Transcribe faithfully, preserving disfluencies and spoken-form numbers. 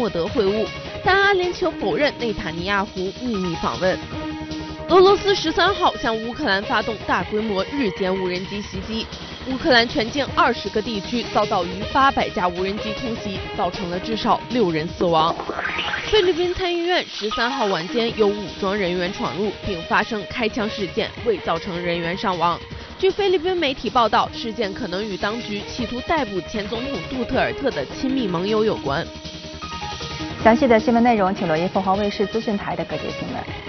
莫德会晤，但阿联酋否认内塔尼亚胡秘密访问。俄罗斯十三号向乌克兰发动大规模日间无人机袭击，乌克兰全境二十个地区遭到逾八百架无人机空袭，造成了至少六人死亡。菲律宾参议院十三号晚间有武装人员闯入，并发生开枪事件，未造成人员伤亡。据菲律宾媒体报道，事件可能与当局企图逮捕前总统杜特尔特的亲密盟友有关。 详细的新闻内容，请留意凤凰卫视资讯台的各节新闻。